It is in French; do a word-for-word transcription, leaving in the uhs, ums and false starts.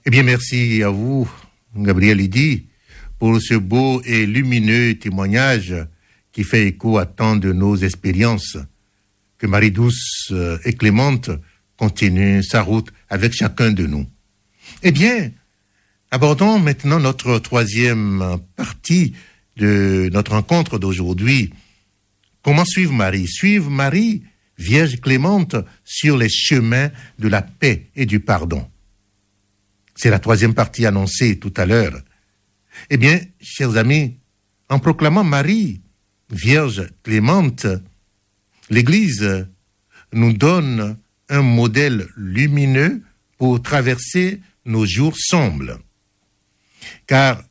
Eh bien, merci à vous, Gabriel Idi, pour ce beau et lumineux témoignage qui fait écho à tant de nos expériences. Que Marie douce et clémente continue sa route avec chacun de nous. Eh bien, abordons maintenant notre troisième partie de notre rencontre d'aujourd'hui. Comment suivre Marie? Suivre Marie, Vierge clémente, sur les chemins de la paix et du pardon. C'est la troisième partie annoncée tout à l'heure. Eh bien, chers amis, en proclamant Marie, Vierge clémente, l'Église nous donne un modèle lumineux pour traverser nos jours sombres. Car